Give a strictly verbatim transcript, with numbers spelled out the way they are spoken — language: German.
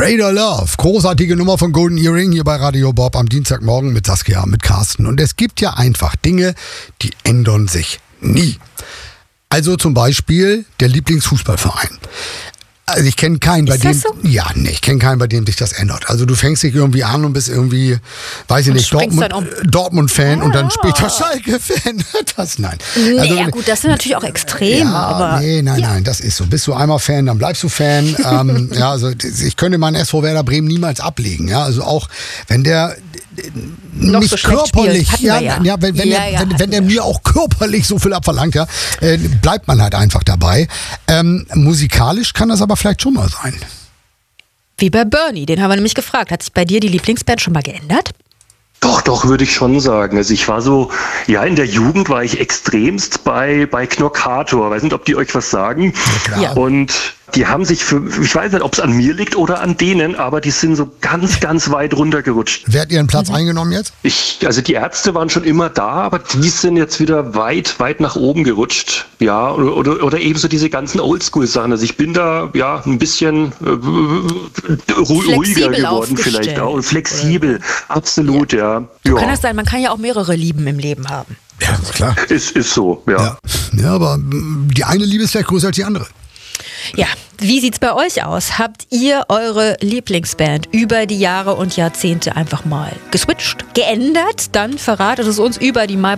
Radar Love, großartige Nummer von Golden Earring hier bei Radio Bob am Dienstagmorgen mit Saskia, mit Carsten. Und es gibt ja einfach Dinge, die ändern sich nie. Also zum Beispiel der Lieblingsfußballverein. Also ich kenne keinen, bei Ist dem, das so? ja, nee, ich kenne keinen, bei dem sich das ändert. Also du fängst dich irgendwie an und bist irgendwie, weiß ich Und nicht, springst Dortmund, dann um. Dortmund-Fan und dann Ah. später Schalke-Fan. Das, nein. Nee, Also, ja gut, das sind natürlich auch Extreme, ja, aber... nee, nein, ja. nein, das ist so. Bist du einmal Fan, dann bleibst du Fan. ähm, ja, also ich könnte meinen S V Werder Bremen niemals ablegen. Ja, also auch wenn der Noch nicht so schlecht körperlich, spielt, hatten ja, wir ja. ja, wenn, wenn, Ja, der, ja, wenn, wenn hatten der wir. mir auch körperlich so viel abverlangt, ja, äh, bleibt man halt einfach dabei. Ähm, musikalisch kann das aber vielleicht schon mal sein. Wie bei Bernie, den haben wir nämlich gefragt. Hat sich bei dir die Lieblingsband schon mal geändert? Doch, doch, würde ich schon sagen. Also ich war so, ja, in der Jugend war ich extremst bei, bei Knockator. Weiß nicht, ob die euch was sagen. Ja, klar. Ja. Und die haben sich für, ich weiß nicht, ob es an mir liegt oder an denen, aber die sind so ganz, ganz weit runtergerutscht. Wer hat ihren Platz Mhm. eingenommen jetzt? Ich, also die Ärzte waren schon immer da, aber die sind jetzt wieder weit, weit nach oben gerutscht. Ja, oder, oder, oder ebenso diese ganzen Oldschool-Sachen. Also ich bin da, ja, ein bisschen äh, ru- ruhiger Flexibel geworden vielleicht aufgestellt. auch. Und flexibel, absolut, ja. ja. Kann das sein, man kann ja auch mehrere Lieben im Leben haben. Ja, klar. Ist, ist so, ja. Ja. ja, aber mm, die eine Liebe ist vielleicht größer als die andere. Ja, wie sieht's bei euch aus? Habt ihr eure Lieblingsband über die Jahre und Jahrzehnte einfach mal geswitcht, geändert? Dann verratet es uns über die My